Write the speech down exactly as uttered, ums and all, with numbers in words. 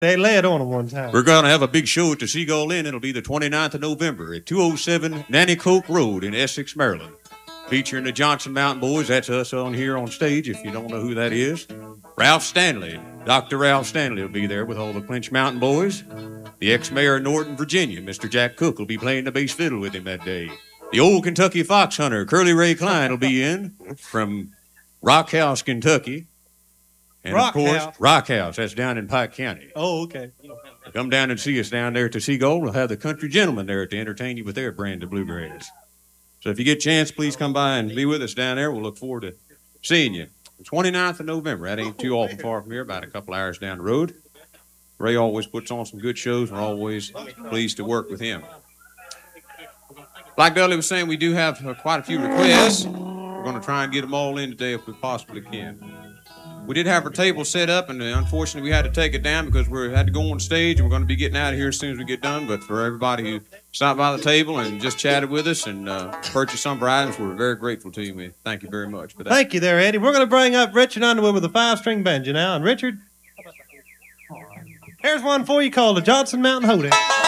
They lay it on them one time. We're going to have a big show at the Seagull Inn. It'll be the twenty-ninth of November at two oh seven Nanticoke Road in Essex, Maryland. Featuring the Johnson Mountain Boys. That's us on here on stage, if you don't know who that is. Ralph Stanley. Doctor Ralph Stanley will be there with all the Clinch Mountain Boys. The ex-mayor of Norton, Virginia, Mister Jack Cook, will be playing the bass fiddle with him that day. The old Kentucky fox hunter, Curly Ray Klein, will be in from Rock House, Kentucky. And, Rock of course, House. Rock House. That's down in Pike County. Oh, okay. Come down and see us down there at the Seagull. We'll have the Country Gentlemen there to entertain you with their brand of bluegrass. So if you get a chance, please come by and be with us down there. We'll look forward to seeing you. The twenty-ninth of November. That ain't too awful far from here, about a couple hours down the road. Ray always puts on some good shows. We're always pleased to work with him. Like Dudley was saying, we do have uh, quite a few requests. We're going to try and get them all in today if we possibly can. We did have our table set up, and uh, unfortunately we had to take it down because we had to go on stage, and we're going to be getting out of here as soon as we get done. But for everybody who stopped by the table and just chatted with us and uh, purchased some of our items, we're very grateful to you. We thank you very much for that. Thank you there, Eddie. We're going to bring up Richard Underwood with a five-string banjo now. And Richard, here's one for you called the Johnson Mountain Hoedown.